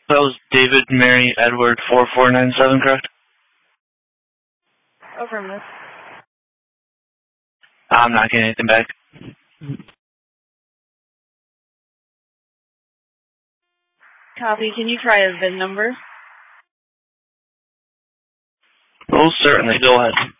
That was David Mary Edward 4497, correct? Affirmative. I'm not getting anything back. Copy. Can you try a VIN number? Oh, certainly. Go ahead.